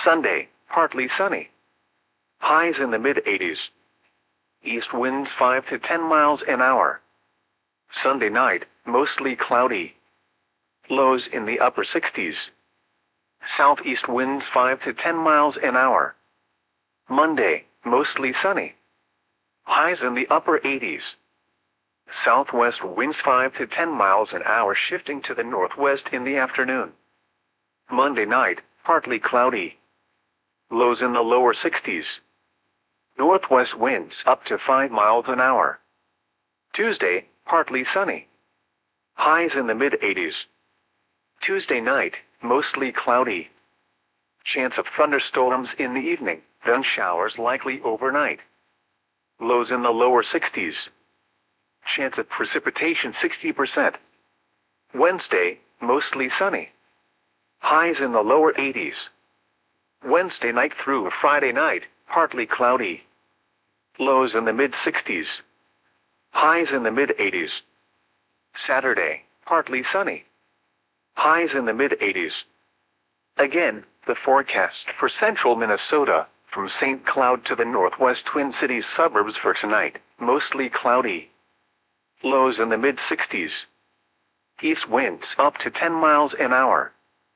Sunday, partly sunny. Highs in the mid-80s. East winds 5 to 10 miles an hour. Sunday night, mostly cloudy. Lows in the upper 60s. Southeast winds 5 to 10 miles an hour. Monday, mostly sunny. Highs in the upper 80s. Southwest winds 5 to 10 miles an hour, shifting to the northwest in the afternoon. Monday night, partly cloudy. Lows in the lower 60s. Northwest winds up to 5 miles an hour. Tuesday, partly sunny. Highs in the mid-80s. Tuesday night, mostly cloudy. Chance of thunderstorms in the evening, then showers likely overnight. Lows in the lower 60s. Chance of precipitation 60%. Wednesday, mostly sunny. Highs in the lower 80s. Wednesday night through Friday night, partly cloudy. Lows in the mid-60s. Highs in the mid-80s. Saturday, partly sunny. Highs in the mid-80s. Again, the forecast for central Minnesota, from St. Cloud to the northwest Twin Cities suburbs for tonight, mostly cloudy. Lows in the mid-60s. East winds up to 10 miles an hour.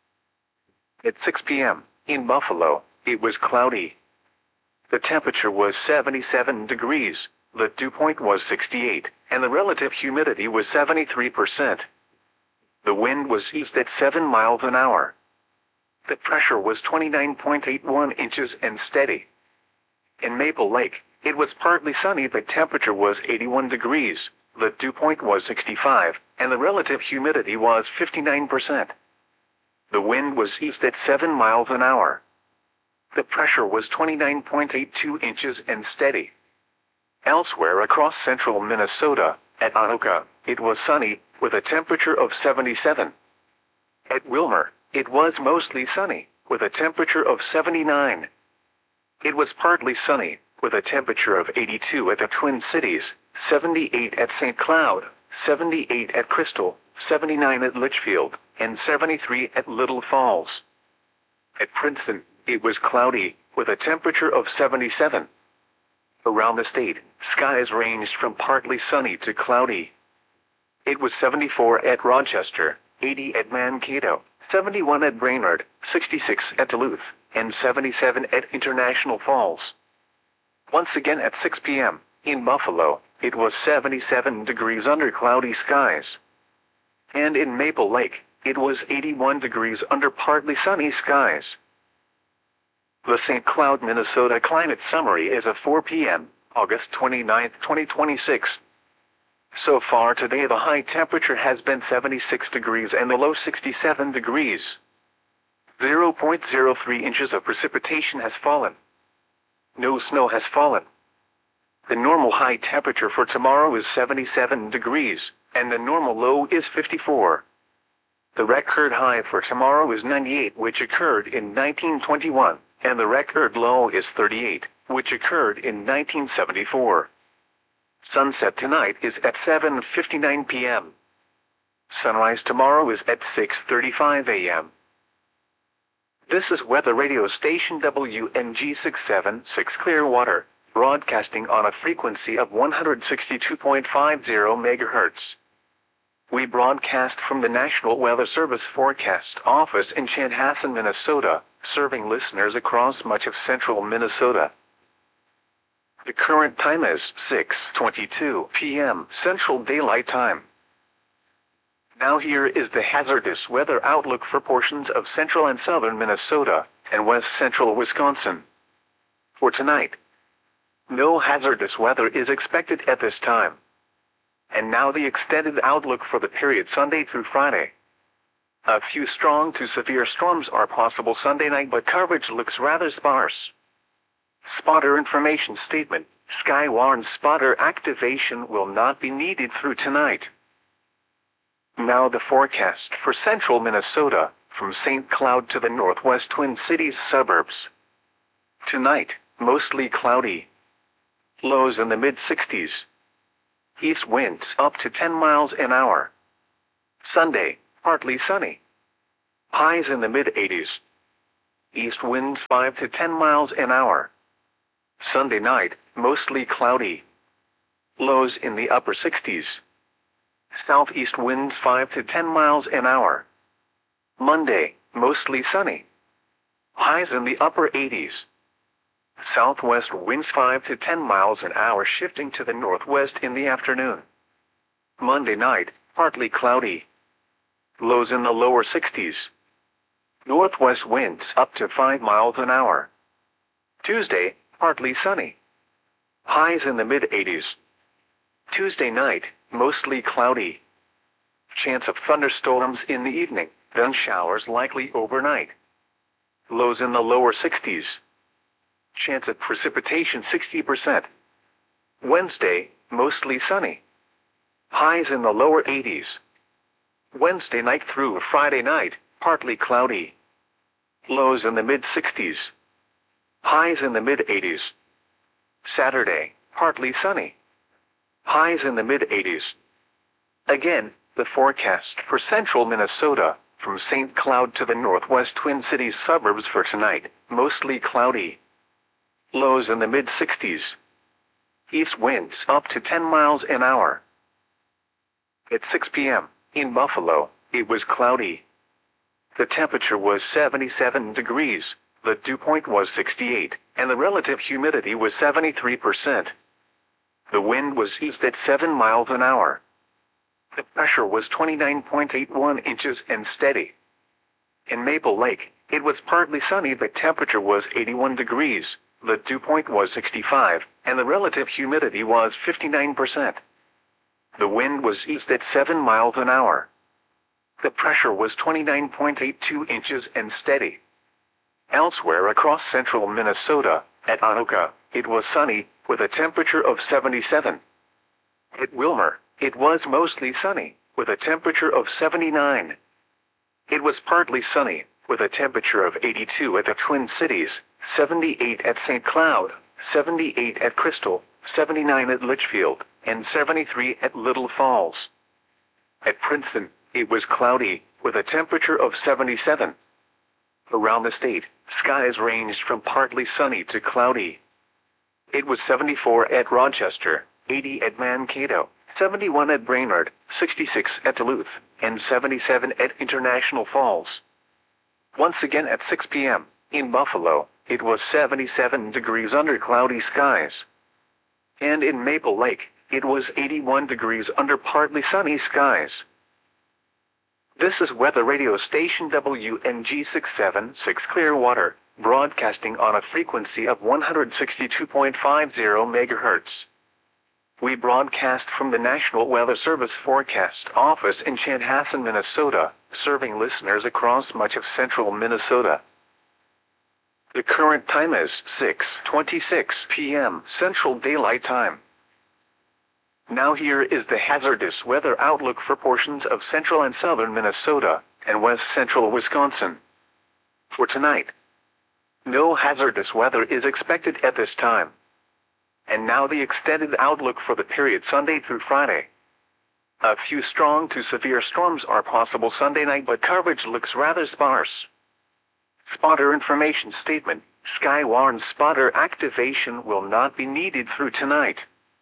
At 6 p.m., in Buffalo, it was cloudy. The temperature was 77 degrees, the dew point was 68, and the relative humidity was 73%. The wind was east at 7 miles an hour. The pressure was 29.81 inches and steady. In Maple Lake, it was partly sunny. The temperature was 81 degrees, the dew point was 65, and the relative humidity was 59%. The wind was east at 7 miles an hour. The pressure was 29.82 inches and steady. Elsewhere across central Minnesota, at Anoka, it was sunny, with a temperature of 77. At Wilmer, it was mostly sunny, with a temperature of 79. It was partly sunny, with a temperature of 82 at the Twin Cities, 78 at St. Cloud, 78 at Crystal, 79 at Litchfield, and 73 at Little Falls. At Princeton, it was cloudy, with a temperature of 77. Around the state, skies ranged from partly sunny to cloudy. It was 74 at Rochester, 80 at Mankato, 71 at Brainerd, 66 at Duluth, and 77 at International Falls. Once again at 6 p.m., in Buffalo, it was 77 degrees under cloudy skies. And in Maple Lake, it was 81 degrees under partly sunny skies. The St. Cloud, Minnesota Climate Summary is of 4 p.m., August 29, 2026. So far today the high temperature has been 76 degrees and the low 67 degrees. 0.03 inches of precipitation has fallen. No snow has fallen. The normal high temperature for tomorrow is 77 degrees, and the normal low is 54. The record high for tomorrow is 98, which occurred in 1921, and the record low is 38, which occurred in 1974. Sunset tonight is at 7:59 p.m. Sunrise tomorrow is at 6:35 a.m. This is weather radio station WNG 676 Clearwater, broadcasting on a frequency of 162.50 MHz. We broadcast from the National Weather Service Forecast Office in Chanhassen, Minnesota, serving listeners across much of central Minnesota. The current time is 6:22 p.m. Central Daylight Time. Now here is the hazardous weather outlook for portions of central and southern Minnesota and west central Wisconsin. For tonight, no hazardous weather is expected at this time. And now the extended outlook for the period Sunday through Friday. A few strong to severe storms are possible Sunday night, but coverage looks rather sparse. Spotter information statement: Skywarn spotter activation will not be needed through tonight. Now the forecast for central Minnesota, from St. Cloud to the northwest Twin Cities suburbs. Tonight, mostly cloudy. Lows in the mid-60s. East winds up to 10 miles an hour. Sunday, partly sunny. Highs in the mid-80s. East winds 5 to 10 miles an hour. Sunday night, mostly cloudy. Lows in the upper 60s. Southeast winds 5 to 10 miles an hour. Monday, mostly sunny. Highs in the upper 80s. Southwest winds 5 to 10 miles an hour shifting to the northwest in the afternoon. Monday night, partly cloudy. Lows in the lower 60s. Northwest winds up to 5 miles an hour. Tuesday, partly sunny. Highs in the mid-80s. Tuesday night, mostly cloudy. Chance of thunderstorms in the evening, then showers likely overnight. Lows in the lower 60s. Chance of precipitation 60%. Wednesday, mostly sunny. Highs in the lower 80s. Wednesday night through Friday night, partly cloudy. Lows in the mid-60s. Highs in the mid-80s. Saturday, partly sunny. Highs in the mid-80s. Again, the forecast for central Minnesota, from St. Cloud to the northwest Twin Cities suburbs for tonight, mostly cloudy. Lows in the mid-60s. East winds up to 10 miles an hour. At 6 p.m., in Buffalo, it was cloudy. The temperature was 77 degrees, the dew point was 68, and the relative humidity was 73%. The wind was east at 7 miles an hour. The pressure was 29.81 inches and steady. In Maple Lake, it was partly sunny. The temperature was 81 degrees, the dew point was 65, and the relative humidity was 59%. The wind was east at 7 miles an hour. The pressure was 29.82 inches and steady. Elsewhere across central Minnesota, at Anoka, it was sunny, with a temperature of 77. At Wilmer, it was mostly sunny, with a temperature of 79. It was partly sunny, with a temperature of 82 at the Twin Cities, 78 at St. Cloud, 78 at Crystal, 79 at Litchfield, and 73 at Little Falls. At Princeton, it was cloudy, with a temperature of 77. Around the state, skies ranged from partly sunny to cloudy. It was 74 at Rochester, 80 at Mankato, 71 at Brainerd, 66 at Duluth, and 77 at International Falls. Once again at 6 p.m., in Buffalo, it was 77 degrees under cloudy skies. And in Maple Lake, it was 81 degrees under partly sunny skies. This is weather radio station WNG 676 Clearwater, broadcasting on a frequency of 162.50 MHz. We broadcast from the National Weather Service Forecast Office in Chanhassen, Minnesota, serving listeners across much of central Minnesota. The current time is 6:26 p.m. Central Daylight Time. Now here is the hazardous weather outlook for portions of central and southern Minnesota, and west central Wisconsin. For tonight, no hazardous weather is expected at this time. And now the extended outlook for the period Sunday through Friday. A few strong to severe storms are possible Sunday night, but coverage looks rather sparse. Spotter information statement: Skywarn spotter activation will not be needed through tonight.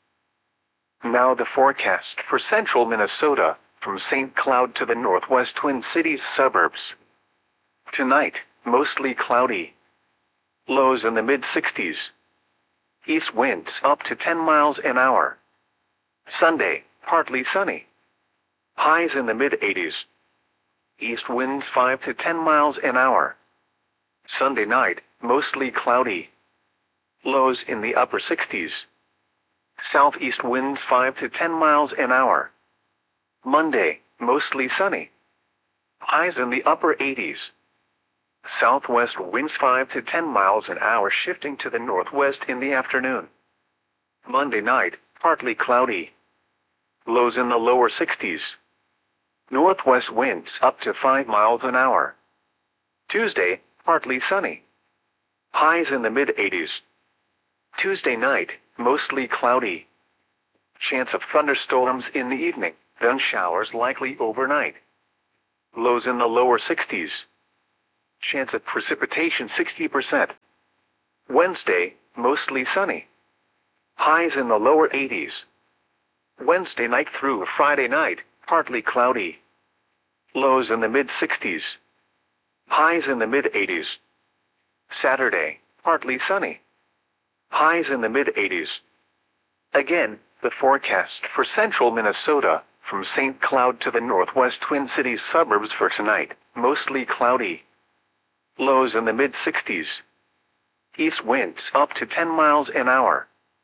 Now the forecast for central Minnesota, from St. Cloud to the northwest Twin Cities suburbs. Tonight, mostly cloudy. Lows in the mid-60s. East winds up to 10 miles an hour. Sunday, partly sunny. Highs in the mid-80s. East winds 5 to 10 miles an hour. Sunday night, mostly cloudy. Lows in the upper 60s. Southeast winds 5 to 10 miles an hour. Monday, mostly sunny. Highs in the upper 80s. Southwest winds 5 to 10 miles an hour shifting to the northwest in the afternoon. Monday night, partly cloudy. Lows in the lower 60s. Northwest winds up to 5 miles an hour. Tuesday, partly sunny. Highs in the mid-80s. Tuesday night, mostly cloudy. Chance of thunderstorms in the evening, then showers likely overnight. Lows in the lower 60s. Chance of precipitation 60%. Wednesday, mostly sunny. Highs in the lower 80s. Wednesday night through Friday night, partly cloudy. Lows in the mid-60s. Highs in the mid-80s. Saturday, partly sunny. Highs in the mid-80s. Again, the forecast for central Minnesota, from St. Cloud to the northwest Twin Cities suburbs for tonight, mostly cloudy. Lows in the mid-60s. East winds up to 10 miles an hour.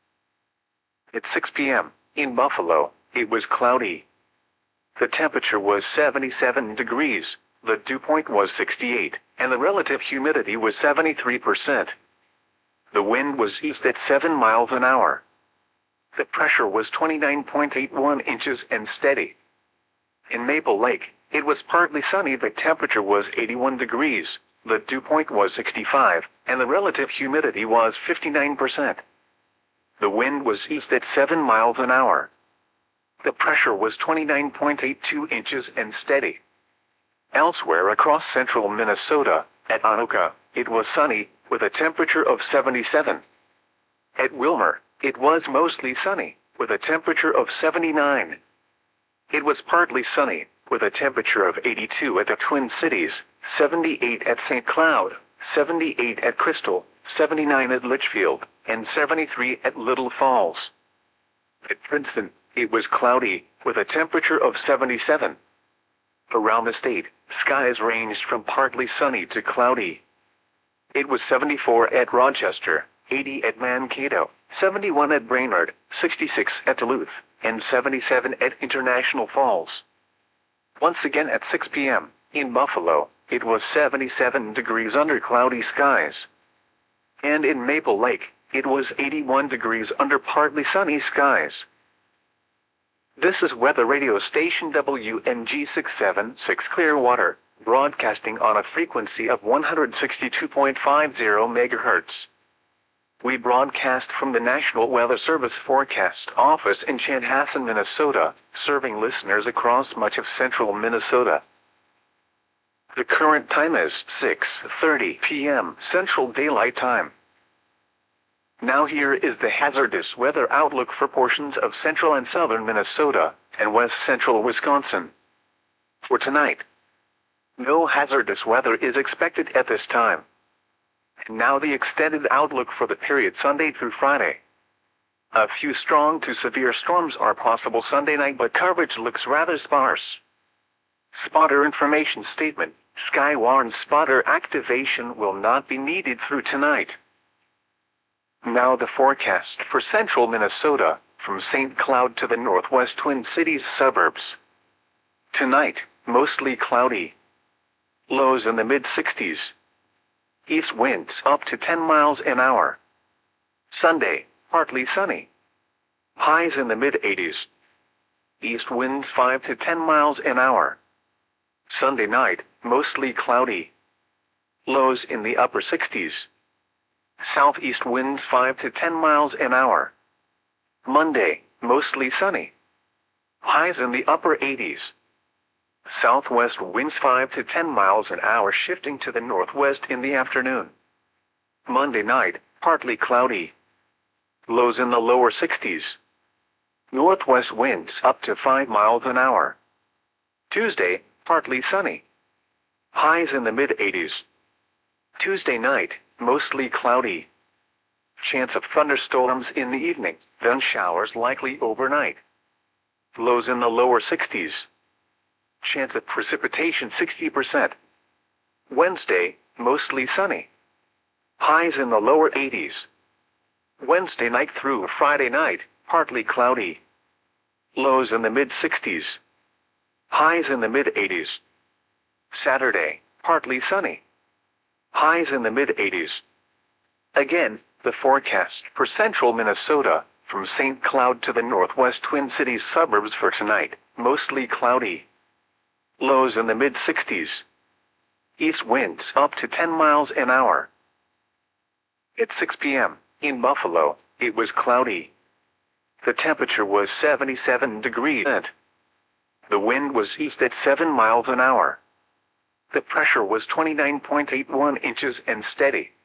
At 6 p.m., in Buffalo, it was cloudy. The temperature was 77 degrees, the dew point was 68, and the relative humidity was 73%. The wind was east at 7 miles an hour. The pressure was 29.81 inches and steady. In Maple Lake, it was partly sunny. The temperature was 81 degrees, the dew point was 65, and the relative humidity was 59%. The wind was east at 7 miles an hour. The pressure was 29.82 inches and steady. Elsewhere across central Minnesota, at Anoka, it was sunny, with a temperature of 77. At Wilmer, it was mostly sunny, with a temperature of 79. It was partly sunny, with a temperature of 82 at the Twin Cities, 78 at St. Cloud, 78 at Crystal, 79 at Litchfield, and 73 at Little Falls. At Princeton, it was cloudy, with a temperature of 77. Around the state, skies ranged from partly sunny to cloudy. It was 74 at Rochester, 80 at Mankato, 71 at Brainerd, 66 at Duluth, and 77 at International Falls. Once again at 6 p.m., in Buffalo, it was 77 degrees under cloudy skies. And in Maple Lake, it was 81 degrees under partly sunny skies. This is weather radio station WMG 676 Clearwater, broadcasting on a frequency of 162.50 MHz. We broadcast from the National Weather Service Forecast Office in Chanhassen, Minnesota, serving listeners across much of central Minnesota. The current time is 6:30 p.m. Central Daylight Time. Now here is the hazardous weather outlook for portions of central and southern Minnesota and west central Wisconsin. For tonight, no hazardous weather is expected at this time. And now the extended outlook for the period Sunday through Friday. A few strong to severe storms are possible Sunday night, but coverage looks rather sparse. Spotter information statement: Skywarn spotter activation will not be needed through tonight. Now the forecast for central Minnesota, from St. Cloud to the northwest Twin Cities suburbs. Tonight, mostly cloudy. Lows in the mid-60s. East winds up to 10 miles an hour. Sunday, partly sunny. Highs in the mid-80s. East winds 5 to 10 miles an hour. Sunday night, mostly cloudy. Lows in the upper 60s. Southeast winds 5 to 10 miles an hour. Monday, mostly sunny. Highs in the upper 80s. Southwest winds 5 to 10 miles an hour, shifting to the northwest in the afternoon. Monday night, partly cloudy. Lows in the lower 60s. Northwest winds up to 5 miles an hour. Tuesday, partly sunny. Highs in the mid-80s. Tuesday night, mostly cloudy. Chance of thunderstorms in the evening, then showers likely overnight. Lows in the lower 60s. Chance of precipitation 60%. Wednesday, mostly sunny. Highs in the lower 80s. Wednesday night through Friday night, partly cloudy. Lows in the mid-60s. Highs in the mid-80s. Saturday, partly sunny. Highs in the mid-80s. Again, the forecast for central Minnesota, from St. Cloud to the northwest Twin Cities suburbs for tonight, mostly cloudy. Lows in the mid-60s. East winds up to 10 miles an hour. At 6 p.m., in Buffalo, it was cloudy. The temperature was 77 degrees. The wind was east at 7 miles an hour. The pressure was 29.81 inches and steady.